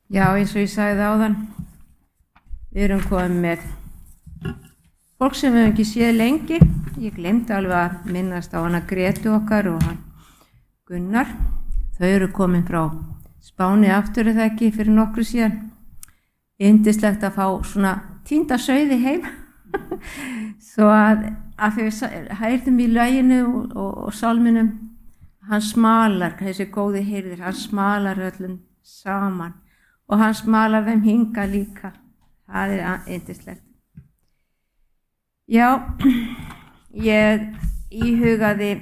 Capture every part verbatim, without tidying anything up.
Já, eins og ég sagði áðan, við erum komið með fólk sem við hefum ekki séð lengi. Ég glemdi alveg að minnast á hana Gretu okkar og hann Gunnar. Þau eru komin frá Spáni aftur eða ekki fyrir nokkru síðan. Yndislegt að fá svona týnda sauði heim. Svo að, að við heyrðum í laginu og, og, og sálminum, hann smalar, þessi góði heyrðir, hann smalar öllum saman og hann smalar þeim hinga líka. Það er yndislegt. Já, ég íhugaði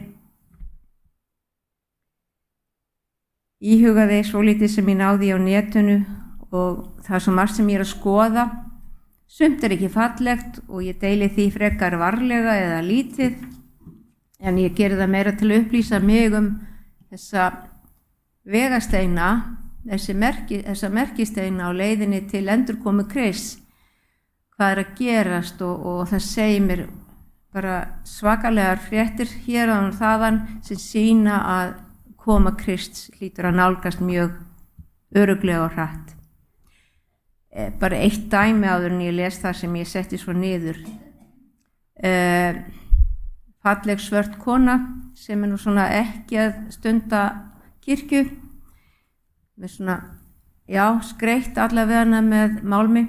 íhugaði svo lítið sem ég náði á netinu og það er svo margt sem ég er að skoða. Sumt er ekki fallegt og ég deili því frekar varlega eða lítið, en ég geri það meira til að upplýsa mig um þessa vegasteina, þessi merki, þessa merkisteina á leiðinni til endurkomu Krists, hvað er að gerast og, og það segir mér bara svakalegar fréttir hér og þaðan sem sýna að koma Krists hlýtur að nálgast mjög örugglega og hratt. E, bara eitt dæmi áður en ég les það sem ég setti svo niður. E, falleg svört kona sem er nú svona ekki að stunda kirkju, með svona, já, skreitt allavega hana með málmi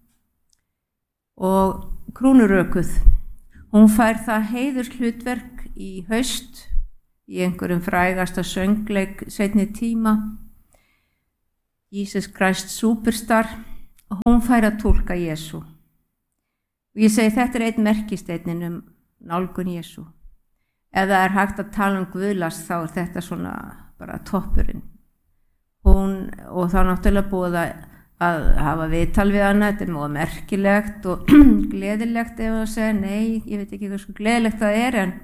og krúnurökuð. Hún fær það heiðurshlutverk í haust í einhverjum frægasta söngleik seinni tíma, Jesus Christ Superstar, og hún fær að túlka Jesú. Og ég segi þetta er einn merkisteinn um nálgun Jesú. Ef það er hægt að tala um guðlast þá er þetta svona bara toppurinn. Hún, og þá náttúrulega búið að, að hafa viðtal við hana, þetta er mjög merkilegt og gleðilegt ef að segja, nei, ég veit ekki hvað sko gleðilegt það er, en,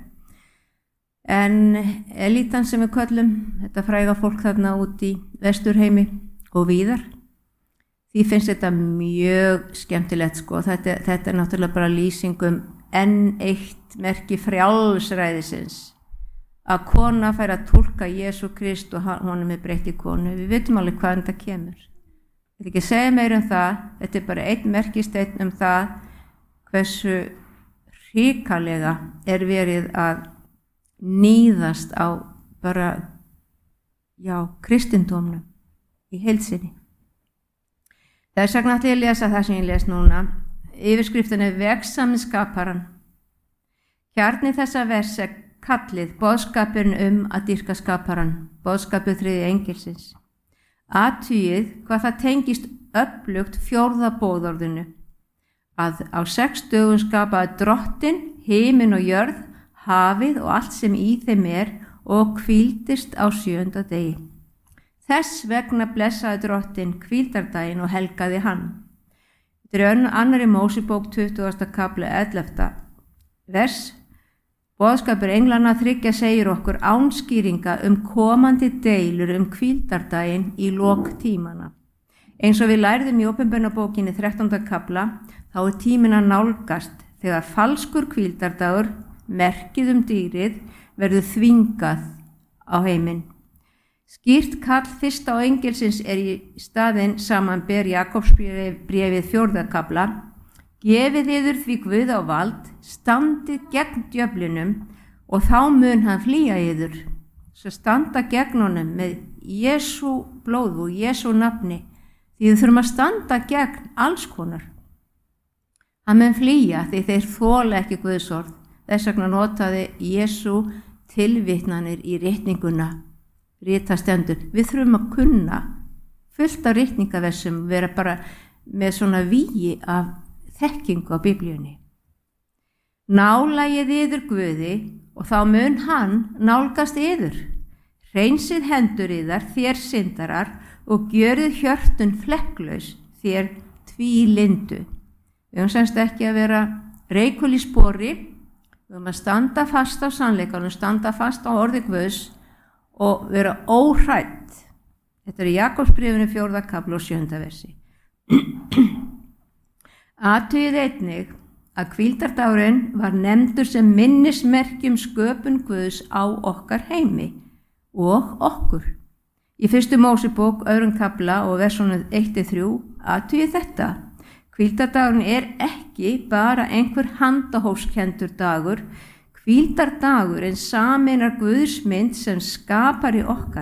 en elítan sem við köllum, þetta fræga fólk þarna út í Vesturheimi og víðar, því finnst þetta mjög skemmtilegt sko, þetta, þetta er náttúrulega bara lýsingum enn eitt merki frjálsræðisins, að kona fær að túlka Jesú Krist og honum er breytt í konu. Við vitum alveg hvaðan þetta kemur. Ég vil ekki segja meir um það, þetta er bara einn merkisteinn um það hversu hrikalega er verið að níðast á bara, já, kristindómnum í heild sinni. Þess vegna ætla ég að lesa það sem ég les núna. Yfirskriftin er Vegsami skaparan. Kjarni þessa vers er kallið boðskapurinn um að dýrka skaparan, boðskapur þriðja engilsins. Athugið hvað það tengist öflugt fjórða boðorðinu, að á sex dögum skapaði Drottinn himinn og jörð, hafið og allt sem í þeim er og hvíldist á sjöunda degi. Þess vegna blessaði Drottinn hvíldardaginn og helgaði hann. Þetta er annarri Mósebók tuttugasta kafli ellefta vers. Boðskapur englanna þriggja segir okkur ánskýringa um komandi deilur um hvíldardaginn í lok tímana. Eins og við lærðum í Opinberunarbókinni þrettánda kafla, þá er tíminn að nálgast þegar falskur hvíldardagur, merkið um dýrið, verður þvingað á heiminn. Skýrt kall fyrsta á engilsins er í staðinn samanber Jakobsbréfið fjórða kafla. Gefið yður því Guð á vald, standið gegn djöflinum og þá mun hann flýja yður. Svo standa gegn honum með Jesú blóð og Jesú nafni, því við þurfum að standa gegn alls konar. Hann mun flýja því þeir þola ekki Guðs orð. Þess vegna notaði Jesú tilvitnanir í ritninguna, ritastendur. Við þurfum að kunna fullt af ritningaversum, vera bara með svona vígi af þekkingu á Biblíunni. Nálagið yður Guði og þá mun hann nálgast yður. Hreinsið hendur yðar þér syndarar og gjörið hjörtun flekklaus þér tvílindu. Við höfum semst ekki að vera reikul í spori, við höfum að standa fast á sannleikanum, standa fast á orði Guðs og vera óhrædd. Þetta er í Jakobsbréfinu fjórða kafla og sjöunda versi. Athugið einnig að hvíldardagurinn var nefndur sem minnismerki um sköpun Guðs á okkar heimi og okkur. Í fyrstu Mósebók, öðrum kafla og versunum eitt til þrjú, athugið þetta. Hvíldardagurinn er ekki bara einhver handahófskendur dagur. Hvíldardagurinn sameinar Guðs mynd sem skapari okkar.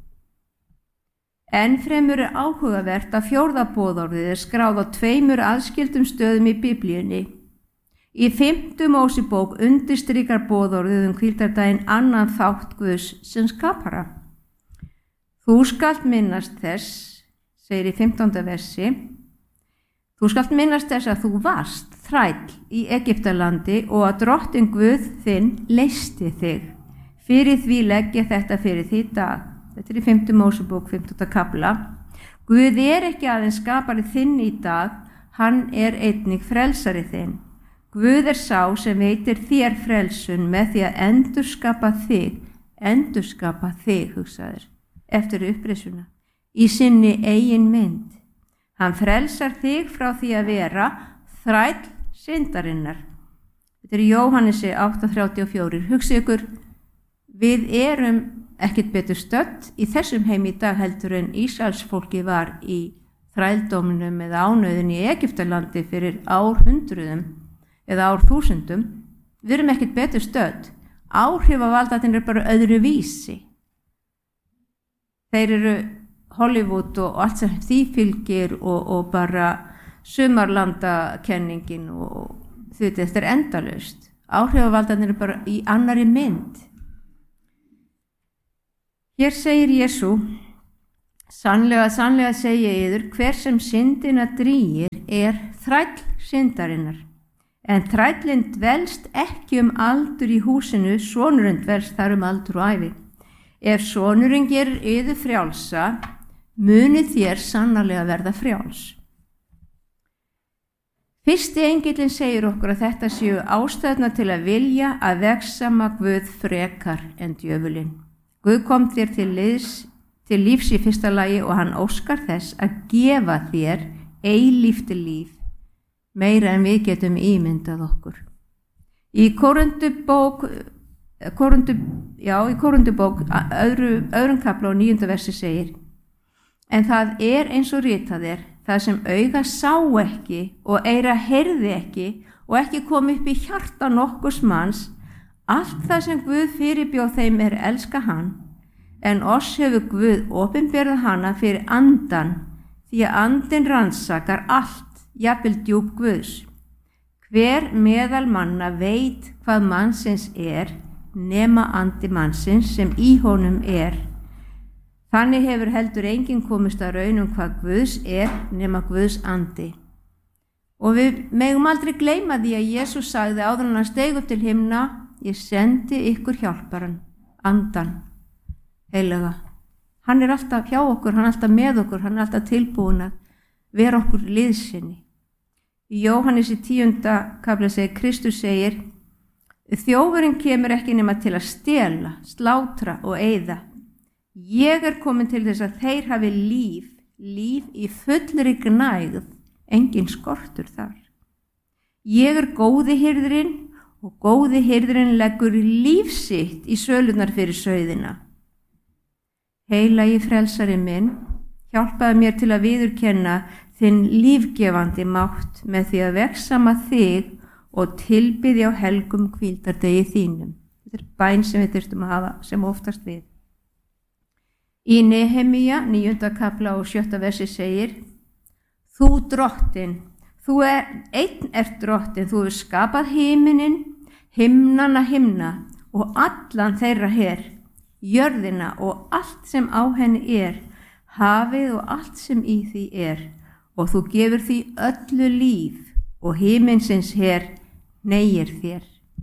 Ennfremur er áhugavert að fjórða boðorðið er skráð á tveimur aðskildum stöðum í Biblíunni. Í fimmtu Mósebók undirstrikar boðorðið um hvíldardaginn annan þátt Guðs sem skapara. Þú skalt minnast þess, segir í fimmtánda versi, þú skalt minnast þess að þú varst þræll í Egyptalandi og að Drottinn Guð þinn leysti þig. Fyrir því legg ég þetta fyrir því dag. Þetta er í fimmtu Mósebók, fimmtánda kafla. Guð er ekki aðeins skapari þinn í dag, hann er einnig frelsari þinn. Guð er sá sem veitir þér frelsun með því að endurskapa þig, endurskapa þig, hugsaður. Eftir upprisuna, í sinni eigin mynd. Hann frelsar þig frá því að vera þræll syndarinnar. Þetta er í Jóhannesi átta þrjátíu og fjögur. Hugsið ykkur, við erum ekkert betur stödd í þessum heim í dag heldur en Ísraelsfólki var í þrældóminum eða ánauðin í Egyptalandi fyrir árhundruðum eða árþúsundum. Við erum ekkert betur stödd. Áhrifavaldarnir er bara öðru vísi. Þeir eru Hollywood og allt sem því fylgir og, og bara sumarlandakenningin og því þetta er endalaust. Áhrifavaldarnir er bara í annari mynd. Hér segir Jesú, sannlega, sannlega segi ég yður, hver sem syndina drýgir er þræll syndarinnar. En þrællinn dvelst ekki um aldur í húsinu, sonurinn dvelst þar um aldur og ævi. Ef sonurinn gerir yður frjálsa, munið þér sannarlega verða frjáls. Fyrsti engillinn segir okkur að þetta séu ástæðuna til að vilja að vegsama Guð frekar en djöfulinn. Guð kom þér til, liðs, til lífs í fyrsta lagi og hann óskar þess að gefa þér eilíft líf, meira en við getum ímyndað okkur. Í Kórinthubók Korundu, já, í Kórinthubók öðru, öðrum kafla og níunda versi segir, en það er eins og ritað er, það sem auga sá ekki og eyra heyrði ekki og ekki kom upp í hjarta nokkurs manns, allt það sem Guð fyrirbjóð þeim er elska hann, en oss hefur Guð opinberað hana fyrir andan, því að andinn rannsakar allt, jafnvel djúp Guðs. Hver meðal manna veit hvað mannsins er, nema andi mannsins sem í honum er. Þannig hefur heldur enginn komist að raun um hvað Guðs er nema Guðs andi. Og við megum aldrei gleyma því að Jesús sagði áður en hann steig upp til himna, ég sendi ykkur hjálparan, andan, heilaga. Hann er alltaf hjá okkur, hann er alltaf með okkur, hann er alltaf tilbúin að vera okkur liðsinni. Í Jóhannesi tíunda kafla segir, Kristus segir, þjófurinn kemur ekki nema til að stela, slátra og eyða. Ég er komin til þess að þeir hafi líf, líf í fullri gnægð, engin skortur þar. Ég er góði hirðirinn og góði hirðirinn leggur líf sitt í sölurnar fyrir sauðina. Heilagi frelsari minn, hjálpaði mér til að viðurkenna þinn lífgefandi mátt með því að vegsama þig og tilbiðja á helgum hvíldardegi þínum. Þetta er bæn sem við þurftum að hafa sem oftast við. Í Nehemía, níunda kafla og sjötta versi segir, þú drottinn, þú er, einn ert drottinn, þú hefur skapað himinin, himnana himna og allan þeirra her, jörðina og allt sem á henni er, hafið og allt sem í því er, og þú gefur því öllu líf og himinsins her negir þér.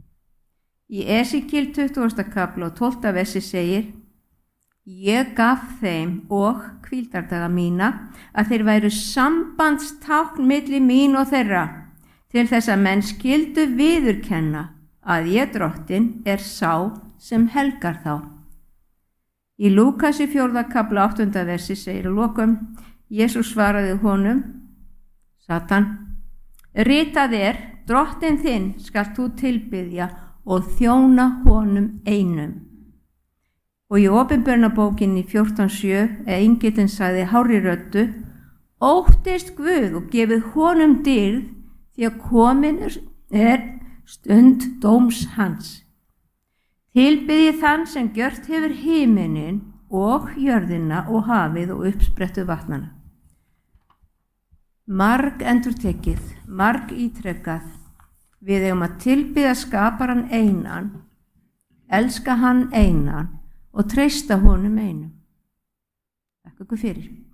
Í Esekíel tuttugasta kafla og tólfta versi segir, ég gaf þeim og hvíldardaga mína að þeir væru sambandstákn milli mín og þeirra til þess að menn skyldu viðurkenna að ég drottinn er sá sem helgar þá. Í Lúkasi fjórða kafla áttunda versi segir að lokum, Jesús svaraði honum, Satan, ritað er, drottinn þinn skalt þú tilbiðja og þjóna honum einum. Og í Opinberunarbókinni fjórtán sjö er engillinn sagði hárri röddu: óttist Guð og gefið honum dýrð, því að komin er stund dóms hans. Tilbiðið þann sem gjört hefur himinin og jörðina og hafið og uppsprettu vatnana. Marg endurtekið, marg ítrekað, við eigum að tilbiðja skaparan einan, elska hann einan og treysta honum einum. Takk ykkur fyrir.